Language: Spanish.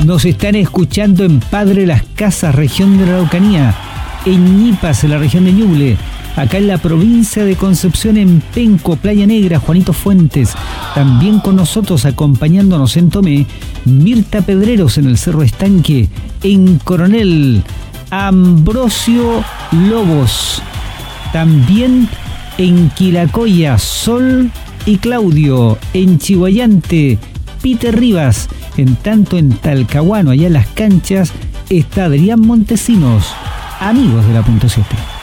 Nos están escuchando en Padre Las Casas, región de la Araucanía, en Ñipas, en la región de Ñuble, acá en la provincia de Concepción, en Penco, Playa Negra, Juanito Fuentes. También con nosotros, acompañándonos en Tomé, Mirta Pedreros en el Cerro Estanque, en Coronel, Ambrosio Lobos. También en Quilacoya, Sol y Claudio, en Chihuayante, Peter Rivas. En tanto en Talcahuano, allá en las canchas, está Adrián Montesinos, amigos de la Punto 7.